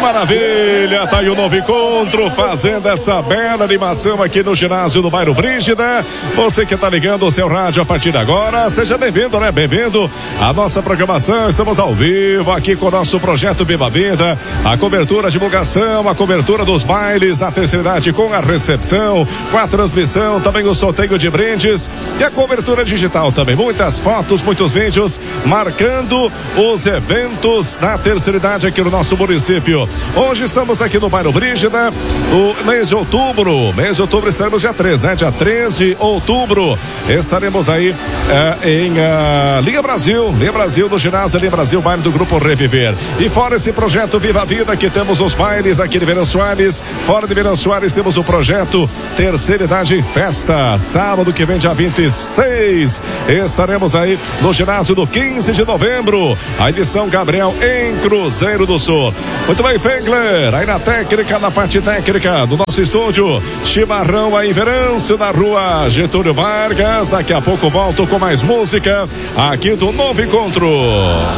maravilha, tá aí o novo encontro, fazendo essa bela animação aqui no ginásio do bairro Brígida. Você que tá ligando o seu rádio a partir de agora, seja bem-vindo, né? Bem-vindo à nossa programação. Estamos ao vivo aqui com o nosso projeto Viva a Vida, a cobertura, a divulgação, a cobertura dos bailes na terceira idade com a recepção, com a transmissão, também o sorteio de brindes e a cobertura digital também. Muitas fotos, muitos vídeos marcando os eventos na terceira idade aqui no nosso município. Hoje estamos aqui no bairro Brígida, o mês de outubro estaremos dia 3, né? Dia 3 de outubro estaremos aí em Linha Brasil, no ginásio Linha Brasil, baile do Grupo Reviver. E fora esse projeto Viva a Vida, que temos os bailes aqui de Verão Soares, fora de Verão Soares temos o projeto Terceira Idade em Festa, sábado que vem, dia 26, estaremos aí no ginásio do 15 de novembro, a edição Gabriel em Cruzeiro do Sul. Muito bem, Fengler, aí na técnica, na parte técnica do nosso estúdio, chimarrão aí em Verâncio, na rua Getúlio Vargas. Daqui a pouco volto com mais música aqui do Novo Encontro.